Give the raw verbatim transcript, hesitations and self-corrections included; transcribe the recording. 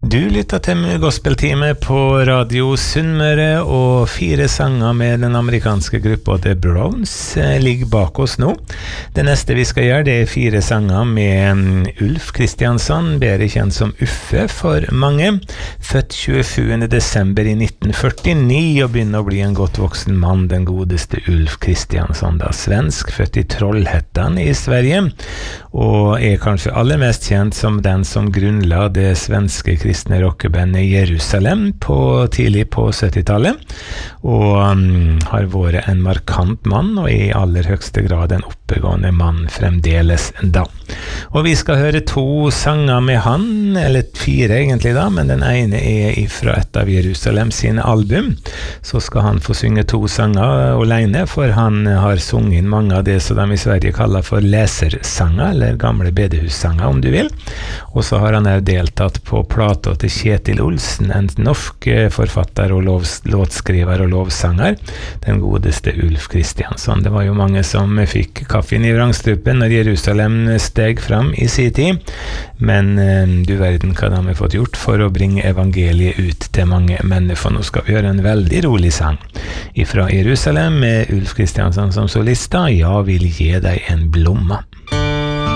Du lytter til gospeltime på Radio Sunnmøre, og fire sanger med den amerikanske gruppa The Browns ligger bak oss nå. Det neste vi skal gjøre, det er fire sanger med Ulf Kristiansson, bedre kjent som Uffe for mange. Født tjuesjuende desember i nitten førtini og begynner å bli en godt voksen mann, den godeste Ulf Kristiansson, da svensk, født i Trollhättan i Sverige, og er kanskje aller mest kjent som den som grunnla det svenske kristne rockebandet Jerusalem på, tidlig på syttitallet, og um, har vært en markant mann, og i aller høyeste grad en oppegående mann fremdeles da. Og vi skal høre to sanger med han, eller fire egentlig da, men den ene er fra et av Jerusalem sine album. Så skal han få synge to sanger alene, for han har sunget mange av det som de i Sverige kaller for lesersanger, eller gamle bedehussanger om du vil. Og så har han også deltatt på plata til Kjetil Olsen, en norsk forfatter og lov, låtskriver og lovsanger, den godeste Ulf Kristiansson. Det var jo mange som fikk kaffen i vrangstrupen når Jerusalem steg fram i sin tid, men eh, du verden hva de har fått gjort for å bringe evangeliet ut til mange mennesker. Nå skal vi gjøre en veldig rolig sang ifra Jerusalem med Ulf Kristiansson som solista. Ja, vil gi deg en blomma.